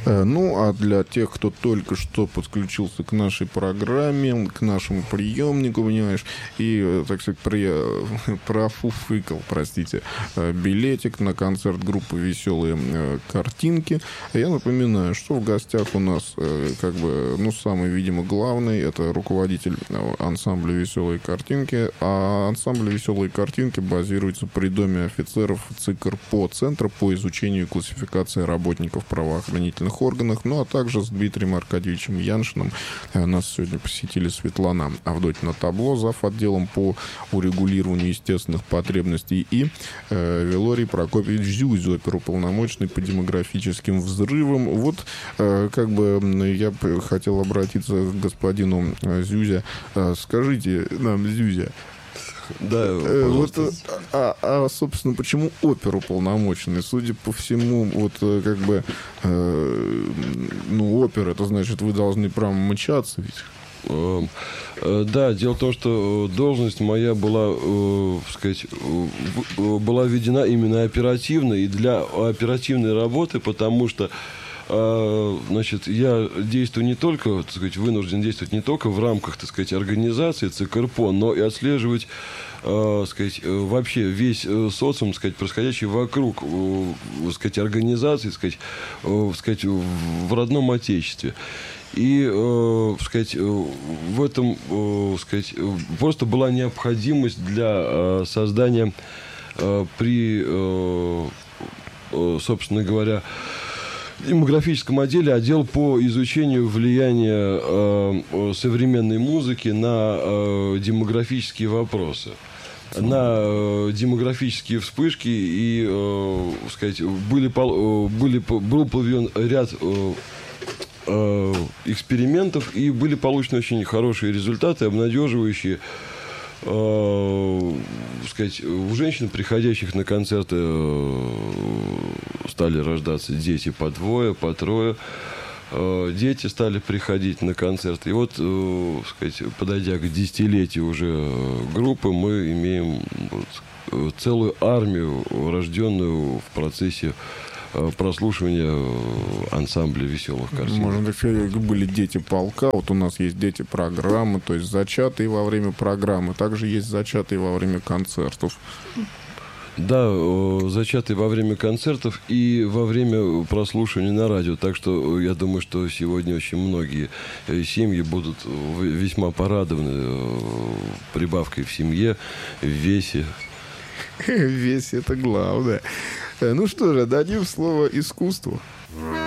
Ну, а для тех, кто только что подключился к нашей программе, к нашему приемнику, понимаешь, и, так сказать, профуфыкал, простите, билетик на концерт группы «Веселые картинки», я напоминаю, что в гостях у нас, как бы, ну, самый, видимо, главный, это руководитель ансамбля «Веселые картинки», а ансамбль «Веселые картинки» базируется при Доме офицеров ЦКРПО, Центра по изучению и классификации работников правоохранительных органов, ну, а также с Дмитрием Аркадьевичем Яншиным. Нас сегодня посетили Светлана Авдотьина Табло, зав. Отделом по урегулированию естественных потребностей, и Вилорий Прокопьевич Зюзя, оперуполномоченный по демографическим взрывам. Вот, как бы, я хотел обратиться к господину Зюзя. Скажите нам, Зюзя, да, вот, собственно, почему оперуполномоченный? Судя по всему, вот, как бы, ну, опера, это значит, вы должны прям мчаться ведь? Да, дело в том, что должность моя была, сказать, была введена именно оперативно и для оперативной работы, потому что, значит, я действую не только, так сказать, вынужден действовать не только в рамках, так сказать, организации ЦКРПО, но и отслеживать, сказать, вообще весь социум, так сказать, происходящий вокруг, так сказать, организации, так сказать, в родном отечестве. И, сказать, в этом, сказать, просто была необходимость для создания при, собственно говоря, демографическом отделе отдел по изучению влияния современной музыки на демографические вопросы, на демографические вспышки, и, сказать, был проведен ряд экспериментов, и были получены очень хорошие результаты, обнадеживающие. Сказать, у женщин, приходящих на концерты, стали рождаться дети по двое, по трое. Дети стали приходить на концерты. И вот, сказать, подойдя к десятилетию уже группы, мы имеем вот целую армию, рожденную в процессе прослушивания ансамбля «Веселых картинок». Можно так сказать, были дети полка, вот у нас есть дети программы, то есть зачатые во время программы, также есть зачатые во время концертов. Да, зачатые во время концертов и во время прослушивания на радио. Так что я думаю, что сегодня очень многие семьи будут весьма порадованы прибавкой в семье, в весе. Весь это главное. Ну что же, дадим слово искусству.